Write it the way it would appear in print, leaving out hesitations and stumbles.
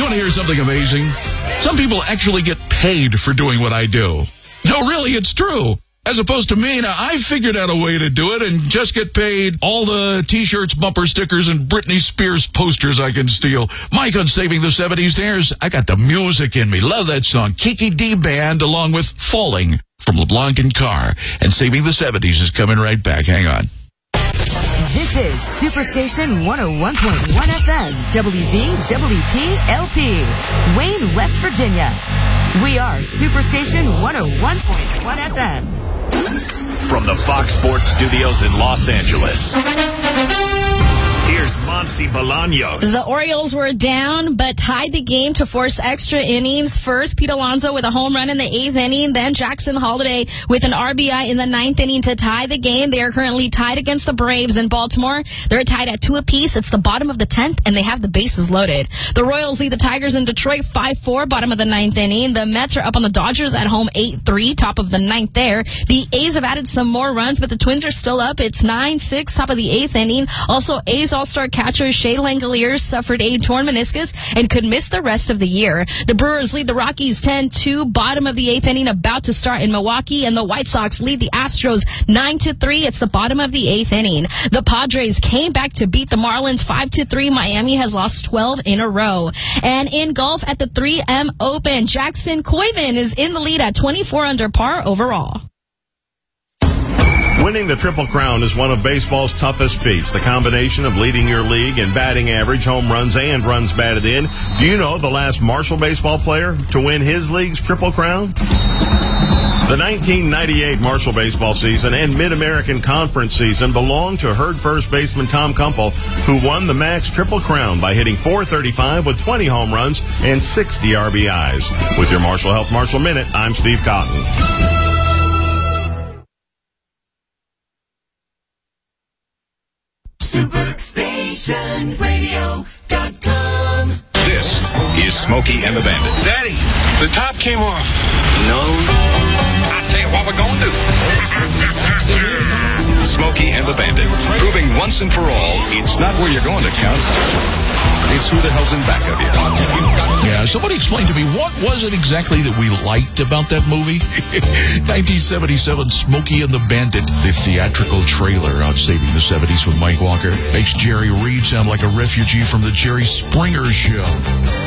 want to hear something amazing? Some people actually get paid for doing what I do. No, really, it's true. As opposed to me, now I figured out a way to do it and just get paid all the T-shirts, bumper stickers, and Britney Spears posters I can steal. Mike on Saving the 70s, there's, I got the music in me. Love that song. Kiki D Band along with Falling from LeBlanc and Carr. And Saving the 70s is coming right back. Hang on. This is Superstation 101.1 FM, WVWP LP, Wayne, West Virginia. We are Superstation 101.1 FM. From the Fox Sports Studios in Los Angeles, here's Monsi Bolaños. The Orioles were down, but tied the game to force extra innings. First, Pete Alonso with a home run in the 8th inning. Then Jackson Holliday with an RBI in the 9th inning to tie the game. They are currently tied against the Braves in Baltimore. They're tied at 2 apiece. It's the bottom of the 10th, and they have the bases loaded. The Royals lead the Tigers in Detroit 5-4, bottom of the 9th inning. The Mets are up on the Dodgers at home 8-3, top of the 9th there. The A's have added some more runs, but the Twins are still up. It's 9-6, top of the 8th inning. Also, A's All-Star catcher Shea Langeliers suffered a torn meniscus and could miss the rest of the year. The Brewers lead the Rockies 10-2, bottom of the 8th inning, about to start in Milwaukee, and the White Sox lead the Astros 9-3. It's the bottom of the 8th inning. The Padres came back to beat the Marlins 5-3. Miami has lost 12 in a row. And in golf at the 3M Open, Jackson Koivin is in the lead at 24 under par overall. Winning the Triple Crown is one of baseball's toughest feats. The combination of leading your league in batting average, home runs, and runs batted in. Do you know the last Marshall baseball player to win his league's Triple Crown? The 1998 Marshall baseball season and Mid-American Conference season belonged to Herd first baseman Tom Kumpel, who won the Max Triple Crown by hitting .435 with 20 home runs and 60 RBIs. With your Marshall Health Marshall Minute, I'm Steve Cotton. SuperstationRadio.com. This is Smokey and the Bandit. Daddy, the top came off. No. I'll tell you what we're going to do. Smokey and the Bandit, proving once and for all, it's not where you're going that counts. It's who the hell's in back of you. Yeah, somebody explain to me, what was it exactly that we liked about that movie? 1977, Smokey and the Bandit, the theatrical trailer on Saving the 70s with Mike Walker, makes Jerry Reed sound like a refugee from the Jerry Springer Show.